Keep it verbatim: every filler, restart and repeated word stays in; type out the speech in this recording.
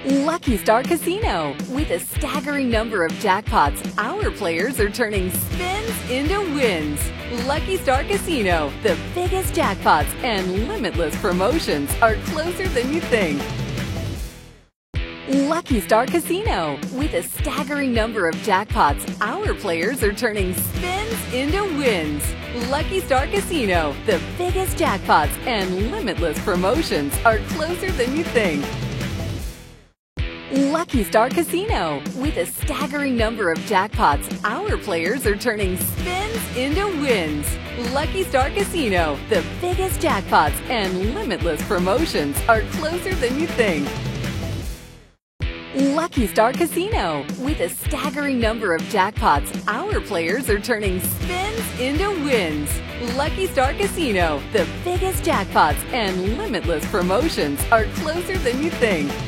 Lucky Star Casino. With a staggering number of jackpots, our players are turning spins into wins. Lucky Star Casino. The biggest jackpots and limitless promotions are closer than you think. Lucky Star Casino. With a staggering number of jackpots, our players are turning spins into wins. Lucky Star Casino. The biggest jackpots and limitless promotions are closer than you think. Lucky Star Casino. With a staggering number of jackpots, our players are turning spins into wins. Lucky Star Casino. The biggest jackpots and limitless promotions are closer than you think. Lucky Star Casino. With a staggering number of jackpots, our players are turning spins into wins. Lucky Star Casino. The biggest jackpots and limitless promotions are closer than you think.